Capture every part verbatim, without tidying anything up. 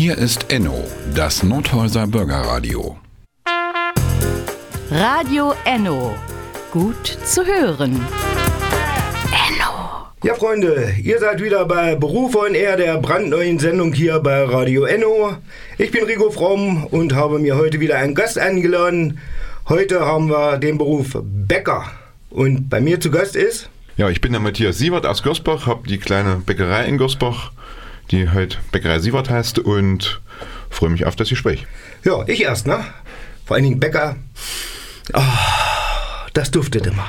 Hier ist Enno, das Nordhäuser Bürgerradio. Radio Enno. Gut zu hören. Enno. Ja, Freunde, ihr seid wieder bei Beruf on Air, der brandneuen Sendung hier bei Radio Enno. Ich bin Rico Fromm und habe mir heute wieder einen Gast eingeladen. Heute haben wir den Beruf Bäcker. Und bei mir zu Gast ist... Ja, ich bin der Matthias Sievert aus Görsbach, habe die kleine Bäckerei in Görsbach, die halt Bäckerei Sievert heißt, und freue mich auf das Gespräch. Ja, ich erst, ne? Vor allen Dingen Bäcker. Oh, das duftet immer.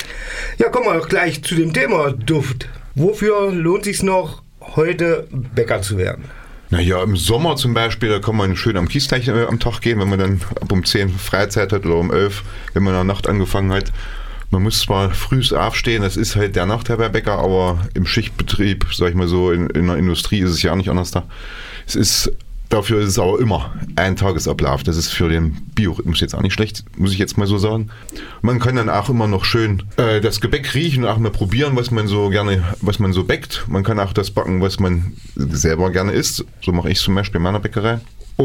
Ja, kommen wir doch gleich zu dem Thema Duft. Wofür lohnt es sich noch, heute Bäcker zu werden? Naja, im Sommer zum Beispiel, da kann man schön am Kiesteich äh, am Tag gehen, wenn man dann ab um zehn Freizeit hat oder um elf, wenn man in der Nacht angefangen hat. Man muss zwar früh aufstehen, das ist halt der Nachteil bei Bäcker, aber im Schichtbetrieb, sag ich mal so, in, in der Industrie ist es ja nicht anders da. Es ist, dafür ist es aber immer ein Tagesablauf. Das ist für den Biorhythmus jetzt auch nicht schlecht, muss ich jetzt mal so sagen. Man kann dann auch immer noch schön äh, das Gebäck riechen und auch mal probieren, was man so gerne, was man so bäckt. Man kann auch das backen, was man selber gerne isst. So mache ich es zum Beispiel in meiner Bäckerei.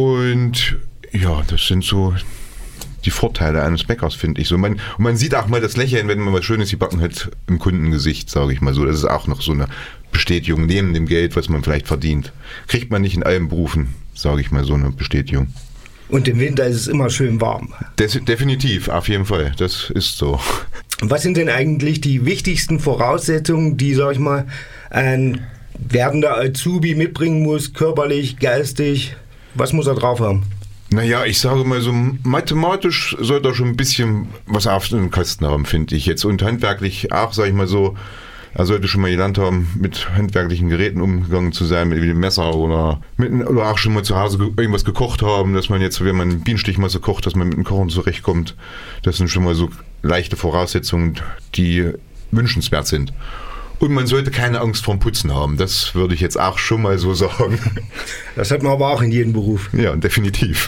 Und ja, das sind so die Vorteile eines Bäckers, finde ich so. Man, und man sieht auch mal das Lächeln, wenn man was Schönes gebacken hat, im Kundengesicht, sage ich mal so. Das ist auch noch so eine Bestätigung neben dem Geld, was man vielleicht verdient. Kriegt man nicht in allen Berufen, sage ich mal, so eine Bestätigung. Und im Winter ist es immer schön warm. Des, definitiv, auf jeden Fall. Das ist so. Was sind denn eigentlich die wichtigsten Voraussetzungen, die, sag ich mal, ein werdender Azubi mitbringen muss, körperlich, geistig? Was muss er drauf haben? Naja, ich sage mal so, mathematisch sollte er schon ein bisschen was auf den Kasten haben, finde ich jetzt. Und handwerklich auch, sage ich mal so, er sollte schon mal gelernt haben, mit handwerklichen Geräten umgegangen zu sein, mit dem Messer oder mit, oder auch schon mal zu Hause irgendwas gekocht haben, dass man jetzt, wenn man einen Bienenstichmasse kocht, dass man mit dem Kochen zurechtkommt. Das sind schon mal so leichte Voraussetzungen, die wünschenswert sind. Und man sollte keine Angst vorm Putzen haben. Das würde ich jetzt auch schon mal so sagen. Das hat man aber auch in jedem Beruf. Ja, definitiv.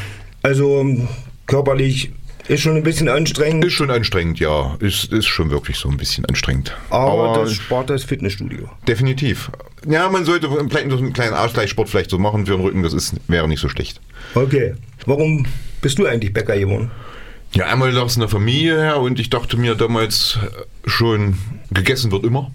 Also körperlich ist schon ein bisschen anstrengend. Ist schon anstrengend, ja. Ist, ist schon wirklich so ein bisschen anstrengend. Aber, aber das Sport, das Fitnessstudio. Definitiv. Ja, man sollte vielleicht noch einen kleinen Ausgleichssport vielleicht so machen für den Rücken. Das ist, wäre nicht so schlecht. Okay. Warum bist du eigentlich Bäcker geworden? Ja, einmal aus einer Familie her und ich dachte mir damals schon, gegessen wird immer.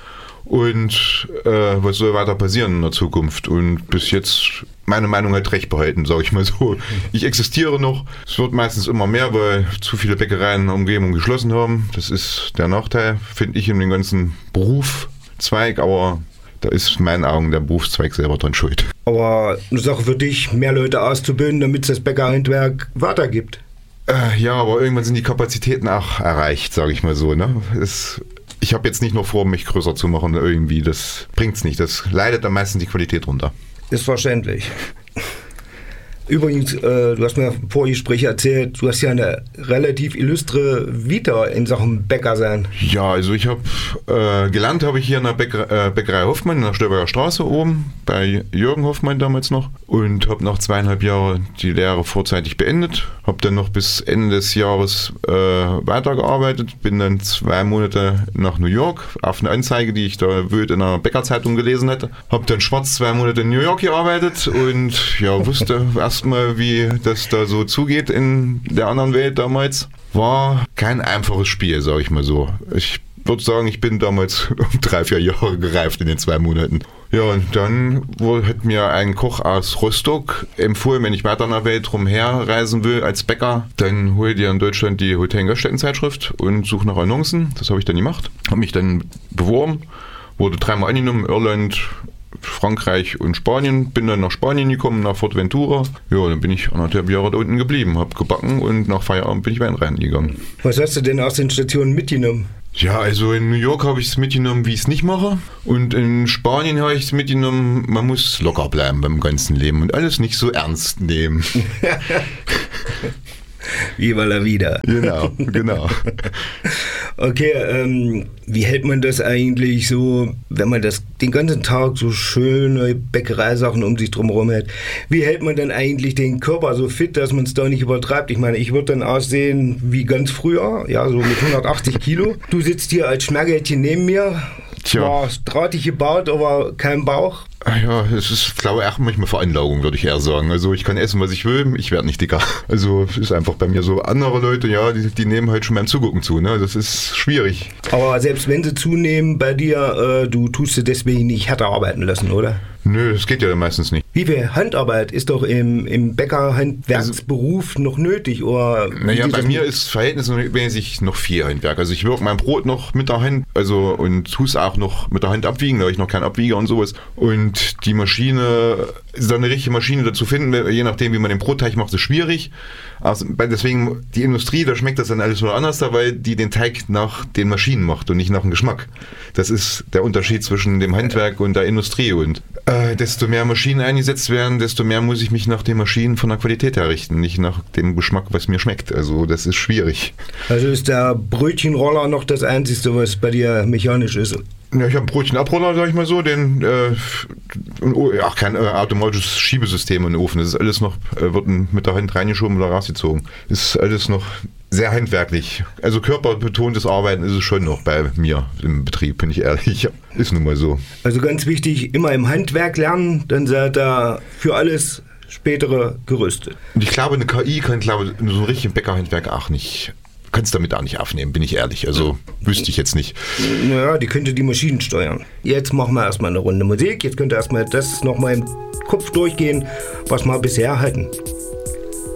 Und äh, was soll weiter passieren in der Zukunft? Und bis jetzt meine Meinung halt recht behalten, sage ich mal so. Ich existiere noch. Es wird meistens immer mehr, weil zu viele Bäckereien in der Umgebung geschlossen haben. Das ist der Nachteil, finde ich, in dem ganzen Berufszweig. Aber da ist in meinen Augen der Berufszweig selber dran schuld. Aber eine Sache für dich, mehr Leute auszubilden, damit es das Bäckerhandwerk weitergibt. Äh, ja, aber irgendwann sind die Kapazitäten auch erreicht, sage ich mal so. Ne? Es, ich habe jetzt nicht noch vor, mich größer zu machen irgendwie. Das bringt's nicht. Das leidet am meisten die Qualität runter. Ist verständlich. Übrigens, äh, du hast mir im Vorgespräch erzählt, du hast ja eine relativ illustre Vita in Sachen Bäcker sein. Ja, also ich habe äh, gelernt, habe ich hier in der Bäcker, äh, Bäckerei Hoffmann in der Störberger Straße oben, bei Jürgen Hoffmann damals noch, und habe nach zweieinhalb Jahren die Lehre vorzeitig beendet, habe dann noch bis Ende des Jahres äh, weitergearbeitet, bin dann zwei Monate nach New York auf eine Anzeige, die ich da wild in einer Bäckerzeitung gelesen hatte, habe dann schwarz zwei Monate in New York gearbeitet und ja, wusste erstmal, wie das da so zugeht in der anderen Welt damals. War kein einfaches Spiel, sage ich mal so. Ich würde sagen, ich bin damals um drei, vier Jahre gereift in den zwei Monaten. Ja, und dann hat mir ein Koch aus Rostock empfohlen, wenn ich weiter in der Welt rumherreisen will als Bäcker, dann hol dir in Deutschland die Hotel- und Gaststätten-Zeitschrift und suche nach Annoncen. Das habe ich dann gemacht. Habe mich dann beworben, wurde dreimal angenommen, Irland, Frankreich und Spanien, bin dann nach Spanien gekommen, nach Forteventura. Ja, dann bin ich anderthalb Jahre da unten geblieben, habe gebacken und nach Feierabend bin ich Wein reingegangen. Was hast du denn aus den Stationen mitgenommen? Ja, also in New York habe ich es mitgenommen, wie ich es nicht mache. Und in Spanien habe ich es mitgenommen, man muss locker bleiben beim ganzen Leben und alles nicht so ernst nehmen. Viva la vida. Genau, genau. Okay, ähm, wie hält man das eigentlich so, wenn man das den ganzen Tag so schöne Bäckereisachen um sich drumherum hält? Wie hält man denn eigentlich den Körper so fit, dass man es da nicht übertreibt? Ich meine, ich würde dann aussehen wie ganz früher, ja, so mit hundertachtzig Kilo. Du sitzt hier als Schmergäldchen neben mir. Zwar drahtig gebaut, aber kein Bauch. Ja, es ist, glaube ich, auch manchmal Veranlagung, würde ich eher sagen. Also ich kann essen, was ich will, ich werde nicht dicker. Also es ist einfach bei mir so. Andere Leute, ja, die, die nehmen halt schon beim Zugucken zu, ne? Das ist schwierig. Aber selbst wenn sie zunehmen bei dir, äh, du tust sie deswegen nicht härter arbeiten lassen, oder? Nö, das geht ja meistens nicht. Wie viel Handarbeit ist doch im, im Bäckerhandwerksberuf also, noch nötig? Oder naja, bei mir ist verhältnismäßig noch viel Handwerk. Also ich wirke mein Brot noch mit der Hand, also und tue es auch noch mit der Hand abwiegen, da habe ich noch keinen Abwieger und sowas. Und die Maschine, so eine richtige Maschine dazu finden, je nachdem wie man den Brotteig macht, ist schwierig. Also deswegen, die Industrie, da schmeckt das dann alles wieder anders, da, weil die den Teig nach den Maschinen macht und nicht nach dem Geschmack. Das ist der Unterschied zwischen dem Handwerk und der Industrie. Und äh, desto mehr Maschinen eingesetzt werden, desto mehr muss ich mich nach den Maschinen von der Qualität herrichten, nicht nach dem Geschmack, was mir schmeckt. Also das ist schwierig. Also ist der Brötchenroller noch das Einzige, was bei dir mechanisch ist? Ja, ich habe einen Brötchenabroller, sag ich mal so, den, äh, ja, kein äh, automatisches Schiebesystem in den Ofen. Das ist alles noch, äh, wird mit der Hand reingeschoben oder rausgezogen. Ist alles noch sehr handwerklich. Also körperbetontes Arbeiten ist es schon noch bei mir im Betrieb, bin ich ehrlich. Ist nun mal so. Also ganz wichtig, immer im Handwerk lernen, dann seid ihr für alles spätere gerüstet. Und ich glaube, eine K I kann, glaube ich, so ein richtiges Bäckerhandwerk auch nicht. Kannst damit auch nicht aufnehmen, bin ich ehrlich. Also wüsste ich jetzt nicht. Naja, die könnte die Maschinen steuern. Jetzt machen wir erstmal eine Runde Musik. Jetzt könnt ihr erstmal das nochmal im Kopf durchgehen, was wir bisher hatten.